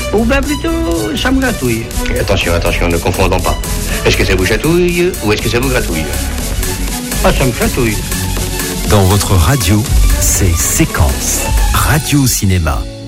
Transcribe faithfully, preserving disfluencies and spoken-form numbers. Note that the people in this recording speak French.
Ou bien plutôt, ça me gratouille. Et attention, attention, ne confondons pas. Est-ce que ça vous chatouille ou est-ce que ça vous gratouille? Ah, ça me chatouille. Dans votre radio, c'est Séquence, Radio Cinéma.